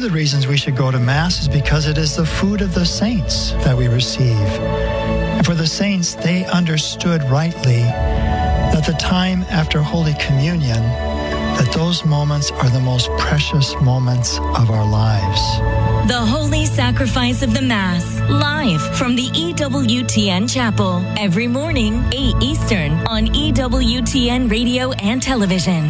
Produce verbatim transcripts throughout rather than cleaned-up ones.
the reasons we should go to Mass is because it is the food of the saints that we receive. And for the saints, they understood rightly that the time after Holy Communion, that those moments are the most precious moments of our lives. The Holy Sacrifice of the Mass, live from the E W T N Chapel, every morning, eight Eastern, on E W T N Radio and Television.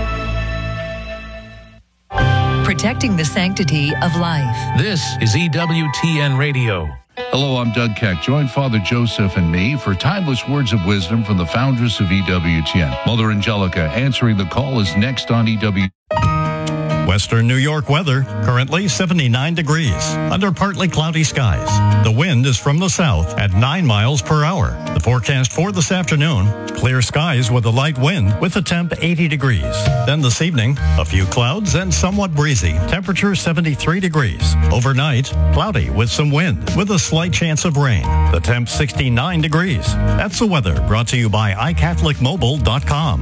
Protecting the sanctity of life. This is E W T N Radio. Hello, I'm Doug Keck. Join Father Joseph and me for timeless words of wisdom from the foundress of E W T N. Mother Angelica answering the call is next on E W T N. Western New York weather, currently seventy-nine degrees, under partly cloudy skies. The wind is from the south at nine miles per hour. The forecast for this afternoon, clear skies with a light wind with a temp eighty degrees. Then this evening, a few clouds and somewhat breezy, temperature seventy-three degrees. Overnight, cloudy with some wind with a slight chance of rain. The temp sixty-nine degrees. That's the weather brought to you by i catholic mobile dot com.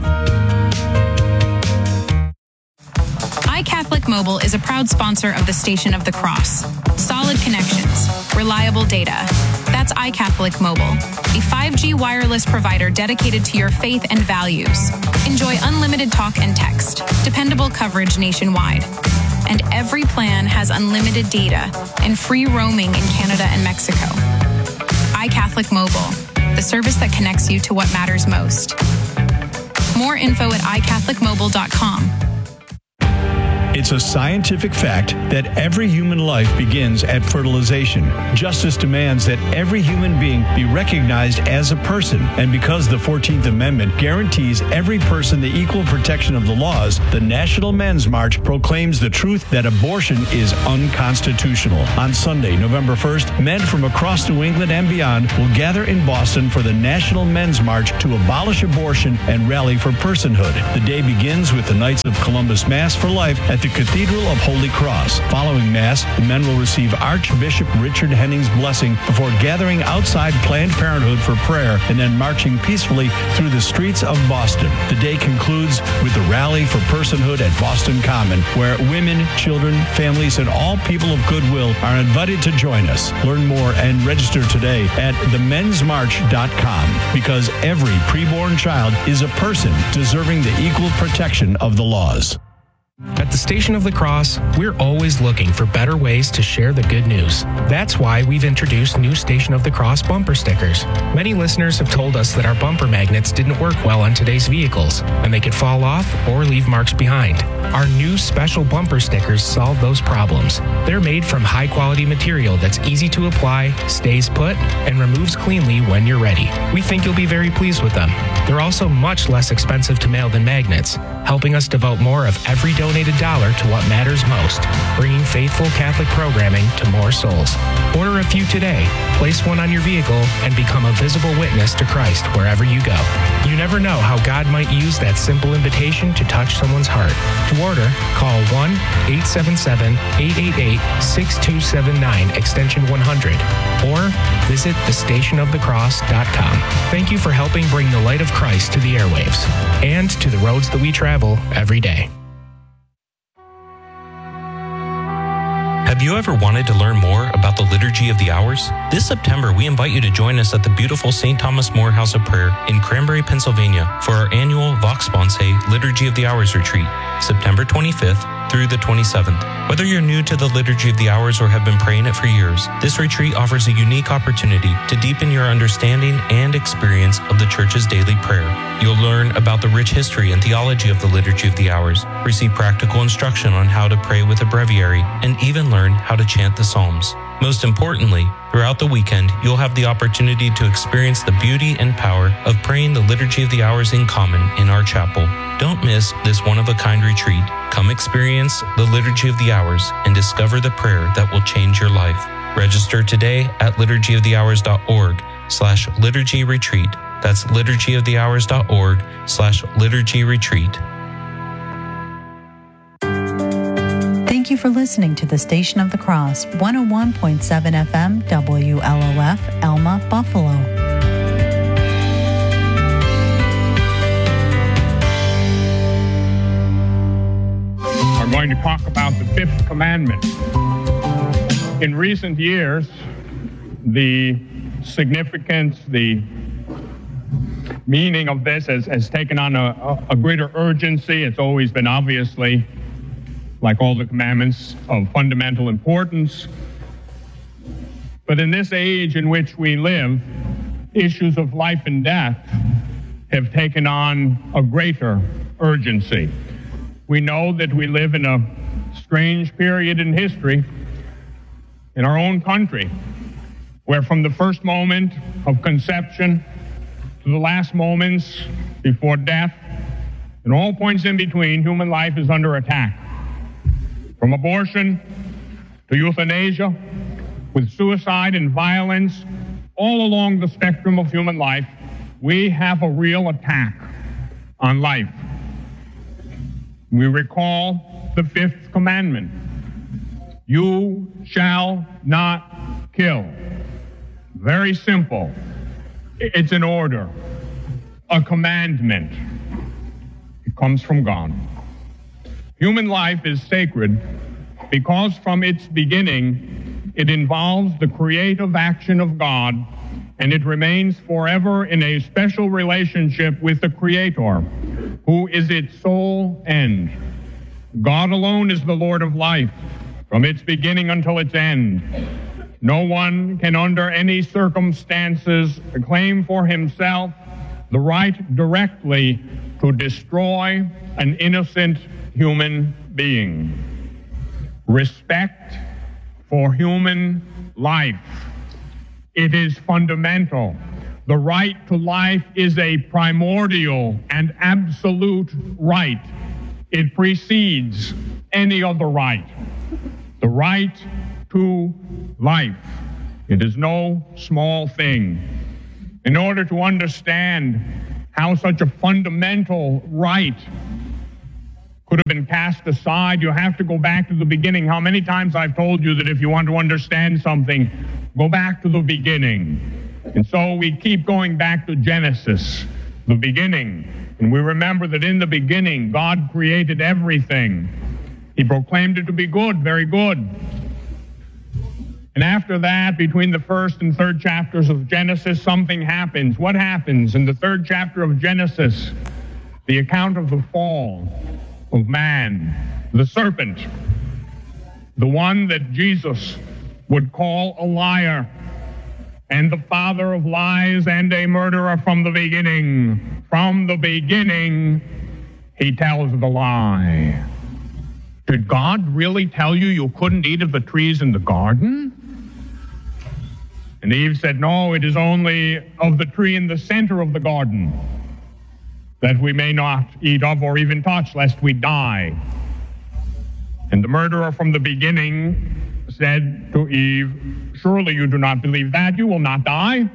iCatholic Mobile is a proud sponsor of the Station of the Cross. Solid connections, reliable data. That's iCatholic Mobile, a five G wireless provider dedicated to your faith and values. Enjoy unlimited talk and text, dependable coverage nationwide. And every plan has unlimited data and free roaming in Canada and Mexico. iCatholic Mobile, the service that connects you to what matters most. More info at i catholic mobile dot com. It's a scientific fact that every human life begins at fertilization. Justice demands that every human being be recognized as a person. And because the fourteenth Amendment guarantees every person the equal protection of the laws, the National Men's March proclaims the truth that abortion is unconstitutional. On Sunday, November first, men from across New England and beyond will gather in Boston for the National Men's March to abolish abortion and rally for personhood. The day begins with the Knights of Columbus Mass for Life at the Cathedral of Holy Cross. Following Mass, the men will receive Archbishop Richard Henning's blessing before gathering outside Planned Parenthood for prayer and then marching peacefully through the streets of Boston. The day concludes with the Rally for Personhood at Boston Common, where women, children, families, and all people of goodwill are invited to join us. Learn more and register today at the men's march dot com, because every preborn child is a person deserving the equal protection of the laws. At the Station of the Cross, we're always looking for better ways to share the good news. That's why we've introduced new Station of the Cross bumper stickers. Many listeners have told us that our bumper magnets didn't work well on today's vehicles, and they could fall off or leave marks behind. Our new special bumper stickers solve those problems. They're made from high-quality material that's easy to apply, stays put, and removes cleanly when you're ready. We think you'll be very pleased with them. They're also much less expensive to mail than magnets, helping us devote more of every donated dollar to what matters most, bringing faithful Catholic programming to more souls. Order a few today, place one on your vehicle, and become a visible witness to Christ wherever you go. You never know how God might use that simple invitation to touch someone's heart. To order, call one eight seven seven, eight eight eight, six two seven nine, extension one hundred, or visit the station of the cross dot com. Thank you for helping bring the light of Christ to the airwaves and to the roads that we travel every day. Have you ever wanted to learn more about the Liturgy of the Hours? This September, we invite you to join us at the beautiful Saint Thomas More House of Prayer in Cranberry, Pennsylvania for our annual Vox Sponse Liturgy of the Hours retreat, September twenty-fifth through the twenty-seventh. Whether you're new to the Liturgy of the Hours or have been praying it for years, this retreat offers a unique opportunity to deepen your understanding and experience of the Church's daily prayer. You'll learn about the rich history and theology of the Liturgy of the Hours, receive practical instruction on how to pray with a breviary, and even learn how to chant the Psalms. Most importantly, throughout the weekend, you'll have the opportunity to experience the beauty and power of praying the Liturgy of the Hours in common in our chapel. Don't miss this one-of-a-kind retreat. Come experience the Liturgy of the Hours and discover the prayer that will change your life. Register today at liturgy of the hours dot org slash liturgy retreat. That's liturgy of the hours dot org slash liturgy retreat. Thank you for listening to the Station of the Cross, one oh one point seven F M, W L O F, Elma, Buffalo. Our are going to talk about the fifth commandment. In recent years, the significance, the meaning of this has, has taken on a, a greater urgency. It's always been obviously, like all the commandments, of fundamental importance. But in this age in which we live, issues of life and death have taken on a greater urgency. We know that we live in a strange period in history in our own country, where from the first moment of conception to the last moments before death, and all points in between, human life is under attack. From abortion to euthanasia, with suicide and violence, all along the spectrum of human life, we have a real attack on life. We recall the fifth commandment. You shall not kill. Very simple. It's an order, a commandment. It comes from God. Human life is sacred because from its beginning it involves the creative action of God, and it remains forever in a special relationship with the Creator, who is its sole end. God alone is the Lord of life, from its beginning until its end. No one can under any circumstances claim for himself the right directly to destroy an innocent human being. Respect for human life. It is fundamental. The right to life is a primordial and absolute right. It precedes any other right. The right to life. It is no small thing. In order to understand how such a fundamental right could have been cast aside, you have to go back to the beginning. How many times I've told you that if you want to understand something, go back to the beginning. And so we keep going back to Genesis, the beginning. And we remember that in the beginning, God created everything. He proclaimed it to be good, very good. And after that, between the first and third chapters of Genesis, something happens. What happens? In the third chapter of Genesis, the account of the fall of man, the serpent, the one that Jesus would call a liar and the father of lies and a murderer from the beginning. From the beginning, he tells the lie. Did God really tell you you couldn't eat of the trees in the garden? And Eve said, no, it is only of the tree in the center of the garden that we may not eat of or even touch, lest we die. And the murderer from the beginning said to Eve, surely you do not believe that, you will not die.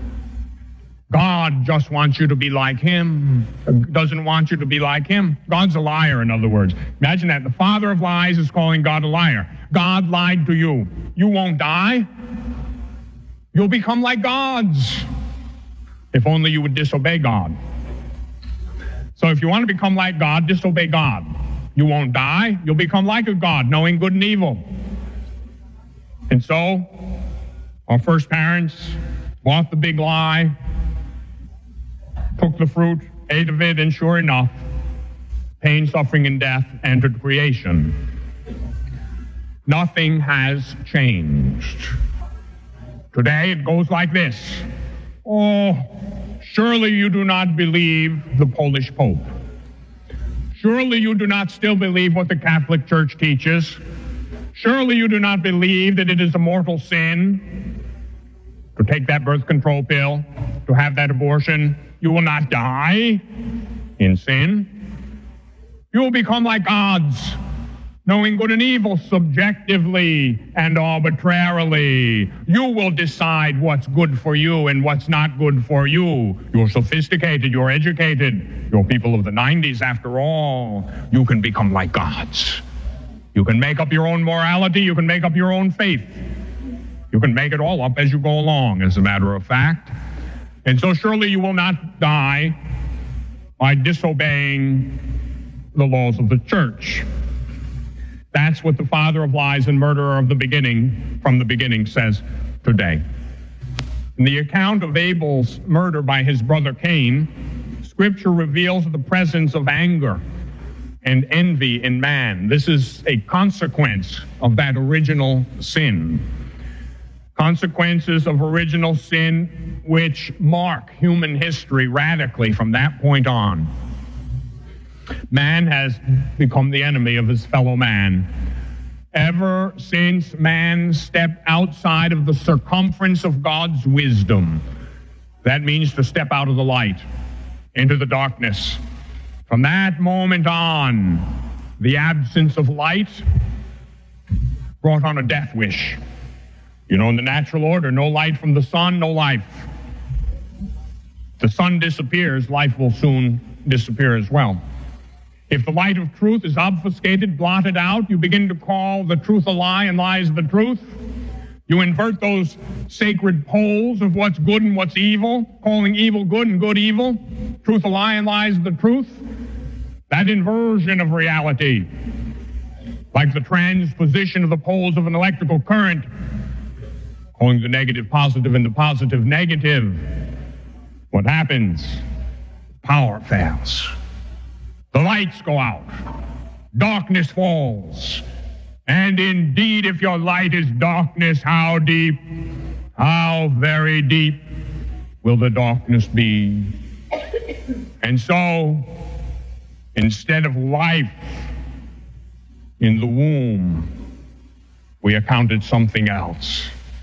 God just wants you to be like him, doesn't want you to be like him. God's a liar, in other words. Imagine that. The father of lies is calling God a liar. God lied to you. You won't die. You'll become like gods. If only you would disobey God. So if you want to become like God, disobey God. You won't die. You'll become like a God, knowing good and evil. And so, our first parents bought the big lie, took the fruit, ate of it, and sure enough, pain, suffering, and death entered creation. Nothing has changed. Today it goes like this. Oh, surely you do not believe the Polish Pope. Surely you do not still believe what the Catholic Church teaches. Surely you do not believe that it is a mortal sin to take that birth control pill, to have that abortion. You will not die in sin. You will become like gods, knowing good and evil subjectively and arbitrarily. You will decide what's good for you and what's not good for you. You're sophisticated, you're educated, you're people of the nineties after all. You can become like gods. You can make up your own morality, you can make up your own faith. You can make it all up as you go along, as a matter of fact. And so surely you will not die by disobeying the laws of the church. That's what the father of lies and murderer of the beginning, from the beginning, says today. In the account of Abel's murder by his brother Cain, Scripture reveals the presence of anger and envy in man. This is a consequence of that original sin. Consequences of original sin which mark human history radically from that point on. Man has become the enemy of his fellow man. Ever since man stepped outside of the circumference of God's wisdom, that means to step out of the light into the darkness. From that moment on, the absence of light brought on a death wish. You know, in the natural order, no light from the sun, no life. If the sun disappears, life will soon disappear as well. If the light of truth is obfuscated, blotted out, you begin to call the truth a lie and lies the truth. You invert those sacred poles of what's good and what's evil, calling evil good and good evil, truth a lie and lies the truth. That inversion of reality, like the transposition of the poles of an electrical current, calling the negative positive and the positive negative. What happens? Power fails. The lights go out. Darkness falls. And indeed, if your light is darkness, how deep, how very deep will the darkness be? And so, instead of life in the womb, we accounted something else.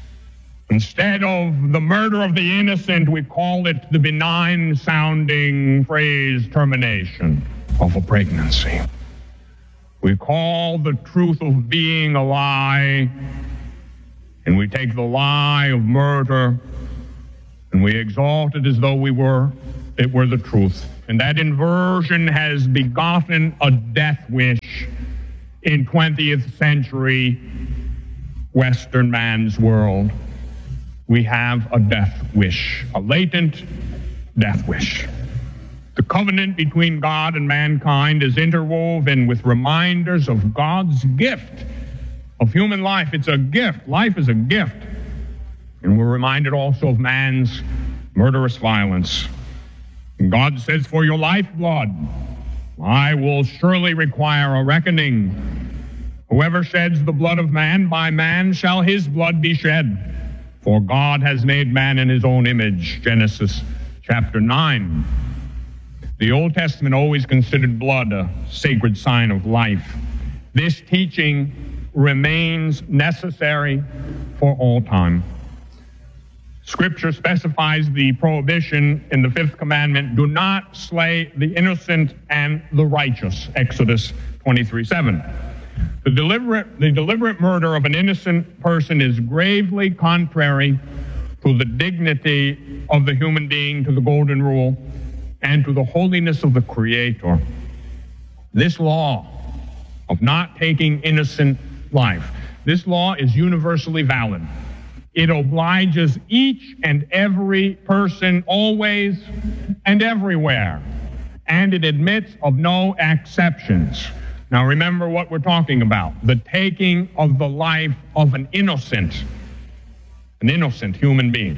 Instead of the murder of the innocent, we call it the benign-sounding phrase termination of a pregnancy. We call the truth of being a lie, and we take the lie of murder, and we exalt it as though we were, it were the truth. And that inversion has begotten a death wish in twentieth century Western man's world. We have a death wish, a latent death wish. The covenant between God and mankind is interwoven with reminders of God's gift of human life. It's a gift. Life is a gift. And we're reminded also of man's murderous violence. And God says, for your lifeblood, I will surely require a reckoning. Whoever sheds the blood of man, by man shall his blood be shed. For God has made man in his own image. Genesis chapter nine. The Old Testament always considered blood a sacred sign of life. This teaching remains necessary for all time. Scripture specifies the prohibition in the fifth commandment, do not slay the innocent and the righteous, Exodus twenty-three seven. The deliberate, the deliberate murder of an innocent person is gravely contrary to the dignity of the human being, to the golden rule, and to the holiness of the Creator. This law of not taking innocent life, this law is universally valid. It obliges each and every person always and everywhere, and it admits of no exceptions. Now remember what we're talking about, the taking of the life of an innocent, an innocent human being.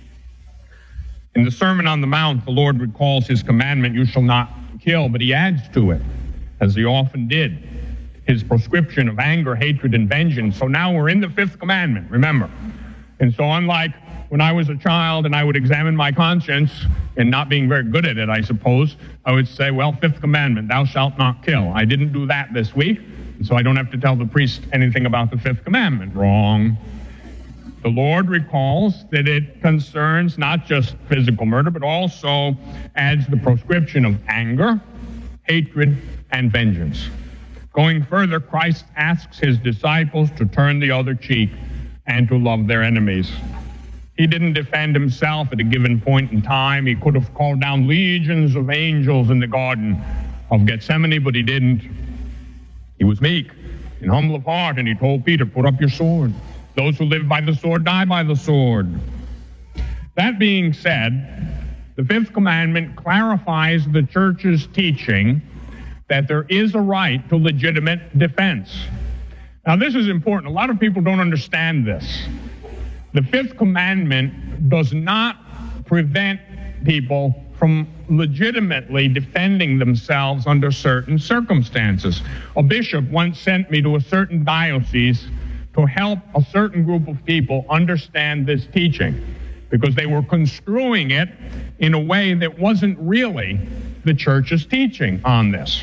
In the Sermon on the Mount, the Lord recalls his commandment, you shall not kill, but he adds to it, as he often did, his prescription of anger, hatred, and vengeance. So now we're in the fifth commandment, remember. And so unlike when I was a child and I would examine my conscience, and not being very good at it, I suppose, I would say, well, fifth commandment, thou shalt not kill. I didn't do that this week, and so I don't have to tell the priest anything about the fifth commandment. Wrong. The Lord recalls that it concerns not just physical murder, but also adds the proscription of anger, hatred, and vengeance. Going further, Christ asks his disciples to turn the other cheek and to love their enemies. He didn't defend himself at a given point in time. He could have called down legions of angels in the Garden of Gethsemane, but he didn't. He was meek and humble of heart, and he told Peter, put up your sword. Those who live by the sword die by the sword. That being said, the fifth commandment clarifies the church's teaching that there is a right to legitimate defense. Now, this is important. A lot of people don't understand this. The fifth commandment does not prevent people from legitimately defending themselves under certain circumstances. A bishop once sent me to a certain diocese to help a certain group of people understand this teaching, because they were construing it in a way that wasn't really the church's teaching on this.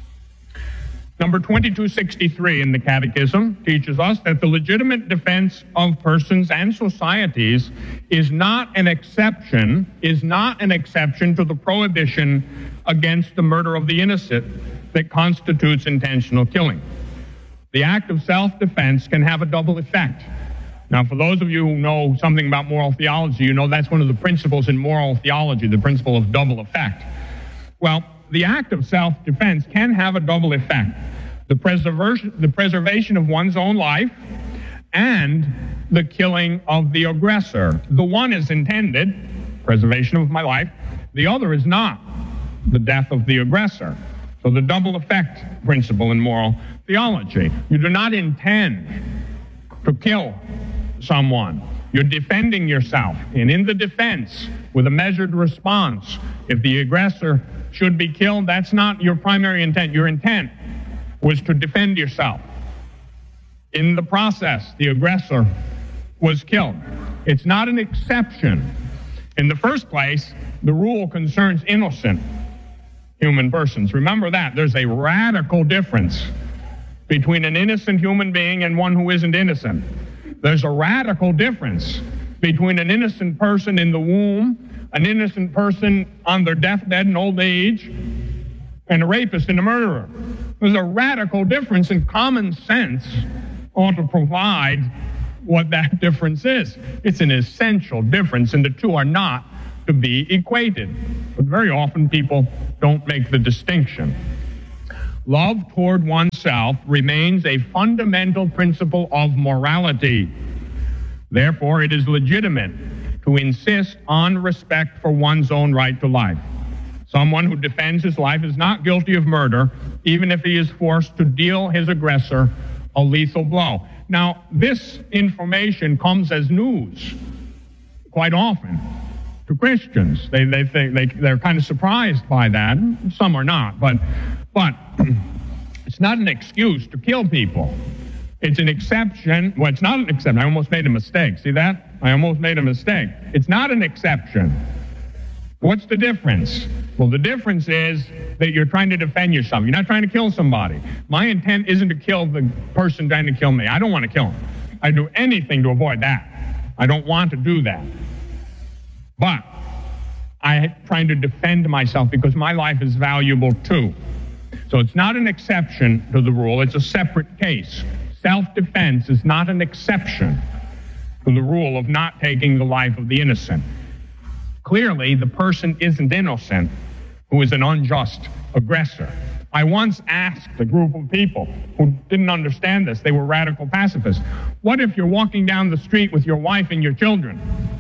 Number twenty-two sixty-three in the Catechism teaches us that the legitimate defense of persons and societies is not an exception, is not an exception to the prohibition against the murder of the innocent that constitutes intentional killing. The act of self-defense can have a double effect. Now, for those of you who know something about moral theology, you know that's one of the principles in moral theology, the principle of double effect. Well, the act of self-defense can have a double effect. The preservation, the preservation of one's own life and the killing of the aggressor. The one is intended, preservation of my life. The other is not, the death of the aggressor. So the double effect principle in moral theology. You do not intend to kill someone. You're defending yourself. And in the defense, with a measured response, if the aggressor should be killed, that's not your primary intent. Your intent was to defend yourself. In the process, the aggressor was killed. It's not an exception. In the first place, the rule concerns innocent human persons. Remember that. There's a radical difference between an innocent human being and one who isn't innocent. There's a radical difference between an innocent person in the womb, an innocent person on their deathbed in old age, and a rapist and a murderer. There's a radical difference, and common sense ought to provide what that difference is. It's an essential difference, and the two are not to be equated. But very often people don't make the distinction. Love toward oneself remains a fundamental principle of morality. Therefore, it is legitimate to insist on respect for one's own right to life. Someone who defends his life is not guilty of murder, even if he is forced to deal his aggressor a lethal blow. Now, this information comes as news quite often to Christians. They, they think they, they're kind of surprised by that. Some are not, but, but it's not an excuse to kill people. It's an exception. Well, it's not an exception. I almost made a mistake. See that? I almost made a mistake. It's not an exception. What's the difference? Well, the difference is that you're trying to defend yourself. You're not trying to kill somebody. My intent isn't to kill the person trying to kill me. I don't want to kill him. I do anything to avoid that. I don't want to do that. But I'm trying to defend myself because my life is valuable too. So it's not an exception to the rule. It's a separate case. Self-defense is not an exception to the rule of not taking the life of the innocent. Clearly, the person isn't innocent who is an unjust aggressor. I once asked a group of people who didn't understand this. They were radical pacifists. What if you're walking down the street with your wife and your children,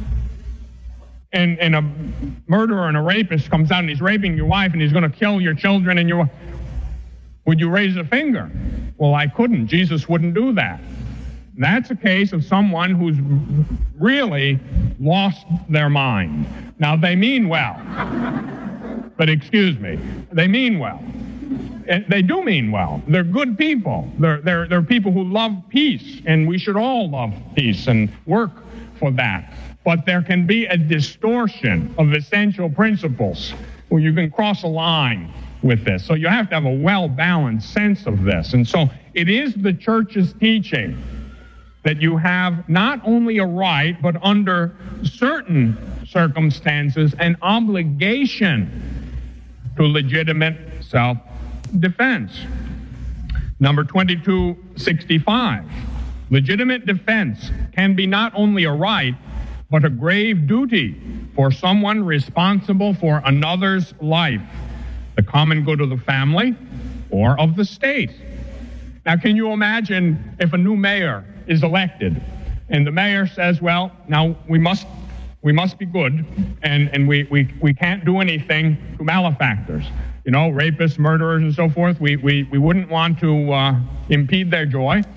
and, and a murderer and a rapist comes out and he's raping your wife and he's going to kill your children and your... Would you raise a finger? Well, I couldn't. Jesus wouldn't do that. That's a case of someone who's really lost their mind. Now, they mean well. But excuse me, they mean well. They do mean well. They're good people. They're, they're, they're people who love peace, and we should all love peace and work for that. But there can be a distortion of essential principles where you can cross a line with this. So you have to have a well-balanced sense of this. And so it is the church's teaching that you have not only a right, but under certain circumstances, an obligation to legitimate self-defense. Number twenty-two sixty-five, legitimate defense can be not only a right, but a grave duty for someone responsible for another's life, the common good of the family or of the state. Now, can you imagine if a new mayor is elected and the mayor says, well, now we must we must be good and, and we, we, we can't do anything to malefactors, you know, rapists, murderers, and so forth. We, we, we wouldn't want to uh, impede their joy.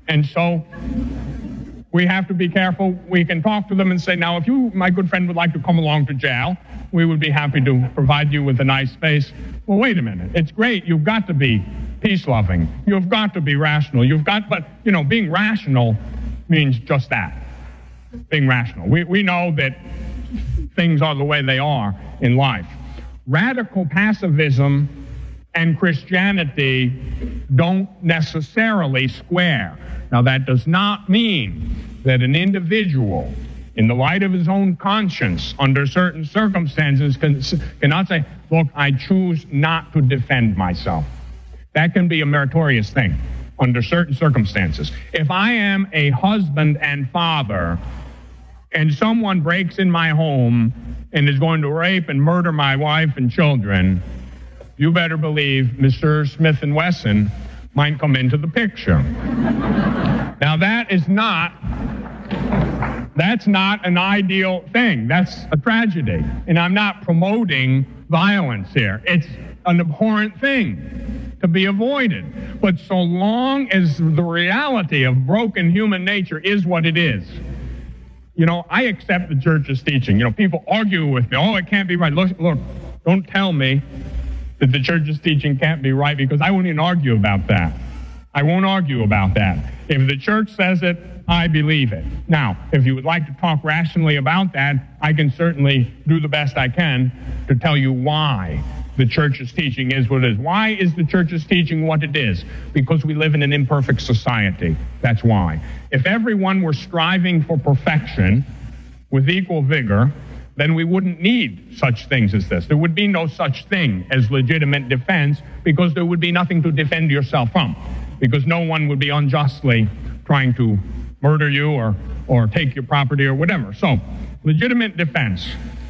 And so we have to be careful. We can talk to them and say, now, if you, my good friend, would like to come along to jail, we would be happy to provide you with a nice space. Well, wait a minute. It's great. You've got to be peace-loving. You've got to be rational. You've got, but, you know, being rational means just that, being rational. We, we know that things are the way they are in life. Radical pacifism and Christianity don't necessarily square. Now, that does not mean that an individual, in the light of his own conscience, under certain circumstances, can, cannot say, look, I choose not to defend myself. That can be a meritorious thing under certain circumstances. If I am a husband and father, and someone breaks in my home and is going to rape and murder my wife and children, you better believe Mister Smith and Wesson might come into the picture. Now, that is not, that's not an ideal thing. That's a tragedy. And I'm not promoting violence here. It's an abhorrent thing to be avoided. But so long as the reality of broken human nature is what it is, you know, I accept the church's teaching. You know, people argue with me, oh, it can't be right. Look, look, don't tell me that the church's teaching can't be right, because I won't even argue about that. I won't argue about that. If the church says it, I believe it. Now, if you would like to talk rationally about that, I can certainly do the best I can to tell you why the church's teaching is what it is. Why is the church's teaching what it is? Because we live in an imperfect society. That's why. If everyone were striving for perfection with equal vigor, then we wouldn't need such things as this. There would be no such thing as legitimate defense, because there would be nothing to defend yourself from, because no one would be unjustly trying to murder you or, or take your property or whatever. So, legitimate defense.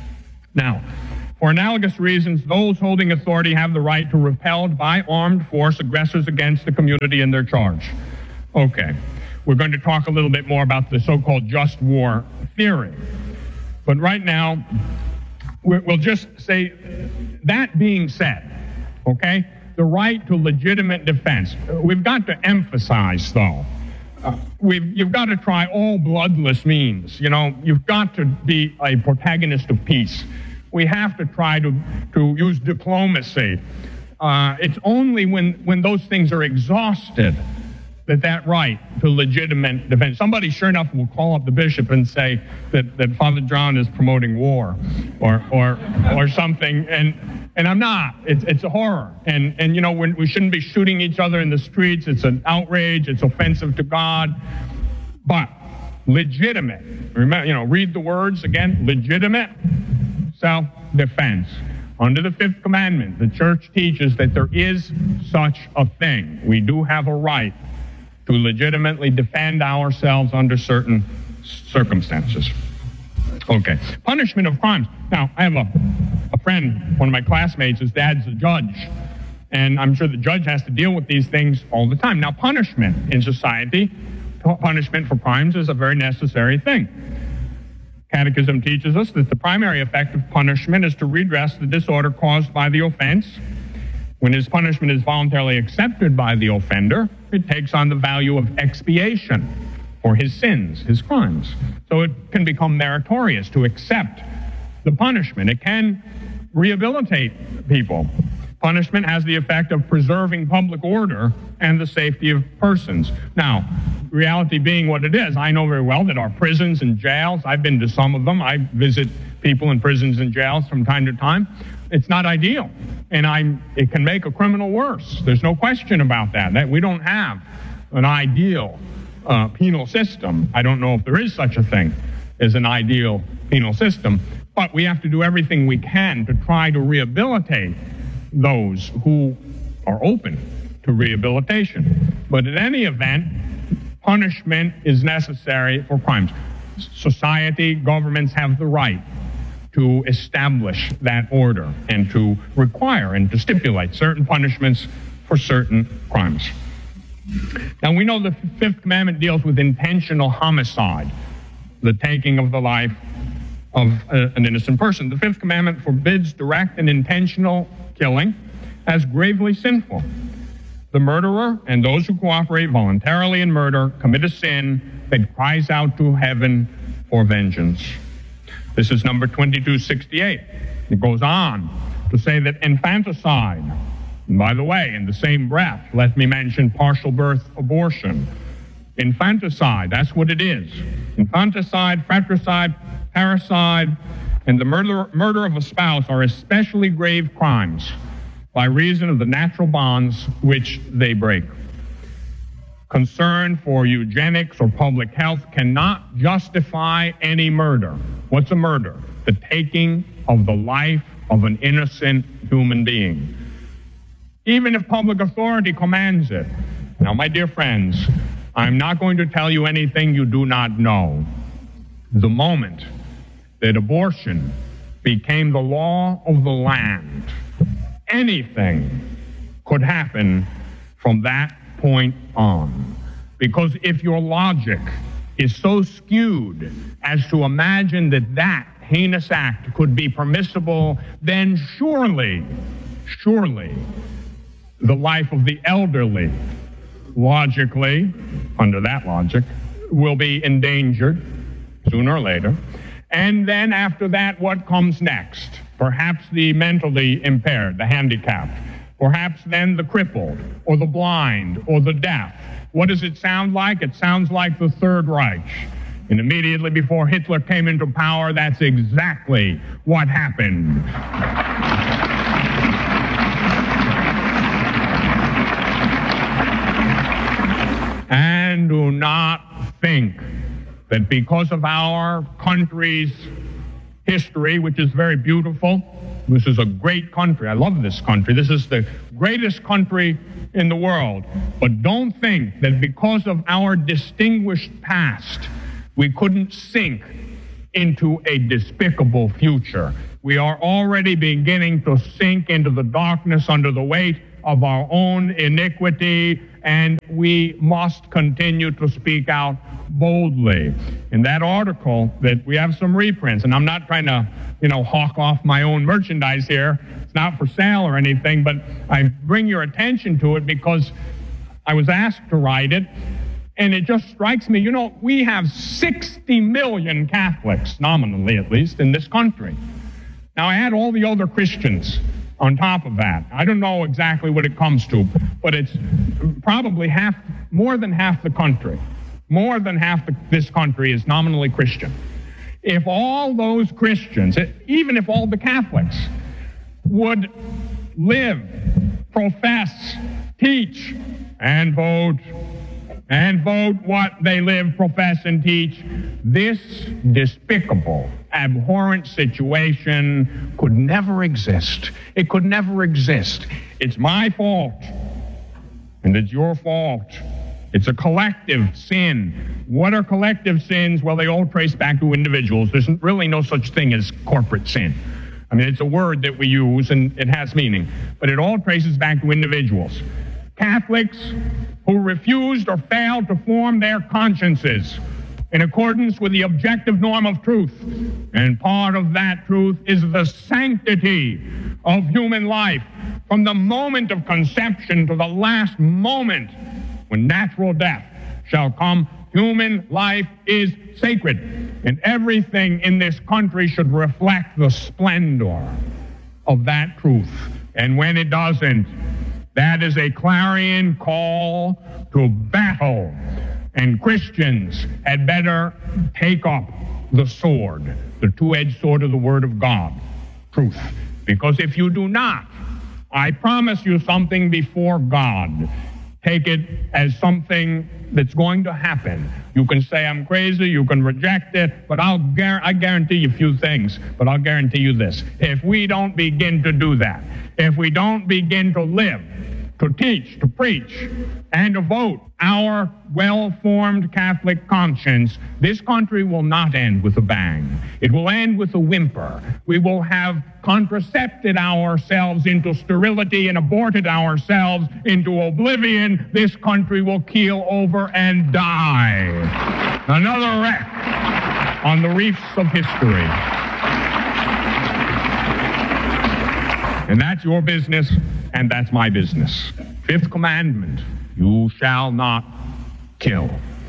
Now, for analogous reasons, those holding authority have the right to repel by armed force aggressors against the community in their charge. Okay, we're going to talk a little bit more about the so-called just war theory. But right now, we'll just say, that being said, okay, the right to legitimate defense. We've got to emphasize, though, uh, we've, you've got to try all bloodless means. You know, you've got to be a protagonist of peace. We have to try to, to use diplomacy. Uh, it's only when, when those things are exhausted that that right to legitimate defense. Somebody, sure enough, will call up the bishop and say that, that Father John is promoting war or or or something, and and I'm not. It's it's a horror, and and you know we're, we shouldn't be shooting each other in the streets. It's an outrage. It's offensive to God. But legitimate. Remember, you know, read the words again. Legitimate self-defense. Under the fifth commandment, the church teaches that there is such a thing. We do have a right to legitimately defend ourselves under certain circumstances. Okay. Punishment of crimes. Now, I have a, a friend, one of my classmates, his dad's a judge, and I'm sure the judge has to deal with these things all the time. Now, punishment in society, punishment for crimes is a very necessary thing. Catechism teaches us that the primary effect of punishment is to redress the disorder caused by the offense. When his punishment is voluntarily accepted by the offender, it takes on the value of expiation for his sins, his crimes. So it can become meritorious to accept the punishment. It can rehabilitate people. Punishment has the effect of preserving public order and the safety of persons. Now, reality being what it is, I know very well that our prisons and jails, I've been to some of them, I visit people in prisons and jails from time to time. It's not ideal, and I'm, it can make a criminal worse. There's no question about that. That we don't have an ideal uh, penal system. I don't know if there is such a thing as an ideal penal system, but we have to do everything we can to try to rehabilitate those who are open to rehabilitation. But in any event, punishment is necessary for crimes. Society, governments have the right to establish that order and to require and to stipulate certain punishments for certain crimes. Now, we know the fifth commandment deals with intentional homicide, the taking of the life of a, an innocent person. The fifth commandment forbids direct and intentional killing as gravely sinful. The murderer and those who cooperate voluntarily in murder commit a sin that cries out to heaven for vengeance. This is number twenty-two sixty-eight. It goes on to say that infanticide, and by the way, in the same breath, let me mention partial birth abortion. Infanticide, that's what it is. Infanticide, fratricide, parricide, and the murder, murder of a spouse are especially grave crimes by reason of the natural bonds which they break. Concern for eugenics or public health cannot justify any murder. What's a murder? The taking of the life of an innocent human being, even if public authority commands it. Now, my dear friends, I'm not going to tell you anything you do not know. The moment that abortion became the law of the land, anything could happen from that point on. Because if your logic is so skewed as to imagine that that heinous act could be permissible, then surely, surely, the life of the elderly, logically, under that logic, will be endangered sooner or later. And then after that, what comes next? Perhaps the mentally impaired, the handicapped. Perhaps then the crippled, or the blind, or the deaf. What does it sound like? It sounds like the Third Reich. And immediately before Hitler came into power, that's exactly what happened. And do not think that because of our country's history, which is very beautiful, this is a great country. I love this country. This is the greatest country in the world. But don't think that because of our distinguished past, we couldn't sink into a despicable future. We are already beginning to sink into the darkness under the weight of our own iniquity, and we must continue to speak out boldly. In that article, that we have some reprints, and I'm not trying to, you know, hawk off my own merchandise here. It's not for sale or anything, but I bring your attention to it because I was asked to write it, and it just strikes me, you know, we have sixty million Catholics, nominally at least, in this country. Now, I add all the other Christians on top of that. I don't know exactly what it comes to, but it's probably half, more than half the country. More than half the, this country is nominally Christian. If all those Christians, even if all the Catholics, would live, profess, teach, and vote, and vote what they live, profess, and teach, this despicable, abhorrent situation could never exist. It could never exist. It's my fault, and it's your fault. It's a collective sin. What are collective sins? Well, they all trace back to individuals. There's really no such thing as corporate sin. I mean, it's a word that we use, and it has meaning, but it all traces back to individuals. Catholics who refused or failed to form their consciences in accordance with the objective norm of truth. And part of that truth is the sanctity of human life. From the moment of conception to the last moment when natural death shall come, human life is sacred. And everything in this country should reflect the splendor of that truth. And when it doesn't, that is a clarion call to battle. And Christians had better take up the sword, the two-edged sword of the Word of God, truth. Because if you do not, I promise you something before God. Take it as something that's going to happen. You can say I'm crazy, you can reject it, but I'll gar- I guarantee you a few things, but I'll guarantee you this. If we don't begin to do that, if we don't begin to live, to teach, to preach, and to vote our well-formed Catholic conscience, this country will not end with a bang. It will end with a whimper. We will have contracepted ourselves into sterility and aborted ourselves into oblivion. This country will keel over and die. Another wreck on the reefs of history. And that's your business, and that's my business. Fifth commandment, you shall not kill.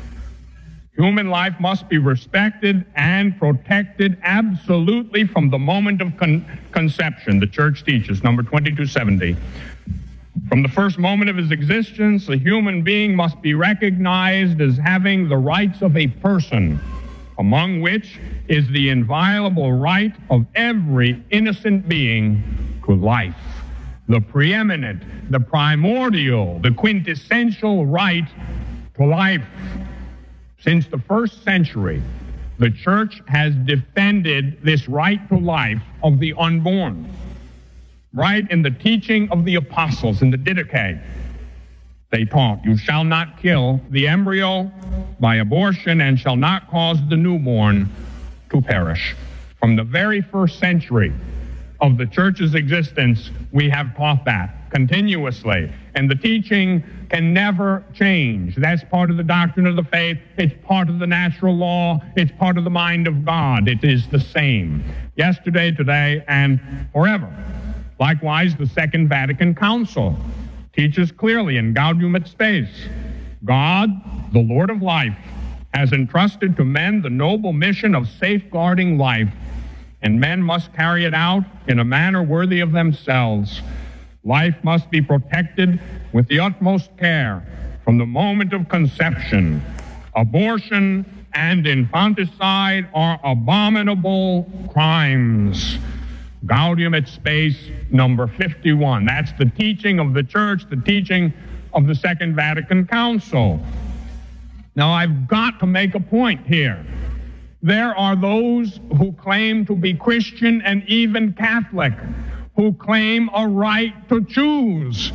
Human life must be respected and protected absolutely from the moment of con- conception. The church teaches, number twenty-two seventy. From the first moment of his existence, a human being must be recognized as having the rights of a person, among which is the inviolable right of every innocent being to life. The preeminent, the primordial, the quintessential right to life. Since the first century, the church has defended this right to life of the unborn. Right in the teaching of the apostles in the Didache, they taught, you shall not kill the embryo by abortion and shall not cause the newborn to perish. From the very first century of the church's existence, we have taught that continuously. And the teaching can never change. That's part of the doctrine of the faith. It's part of the natural law. It's part of the mind of God. It is the same yesterday, today, and forever. Likewise, the Second Vatican Council teaches clearly in Gaudium et Spes, God, the Lord of life, has entrusted to men the noble mission of safeguarding life, and men must carry it out in a manner worthy of themselves. Life must be protected with the utmost care from the moment of conception. Abortion and infanticide are abominable crimes. Gaudium et Spes, number fifty-one. That's the teaching of the church, the teaching of the Second Vatican Council. Now, I've got to make a point here. There are those who claim to be Christian and even Catholic, who claim a right to choose.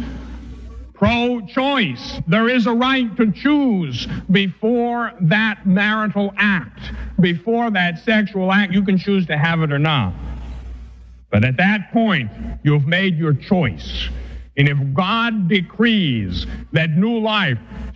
Pro-choice. There is a right to choose before that marital act, before that sexual act. You can choose to have it or not. But at that point, you've made your choice. And if God decrees that new life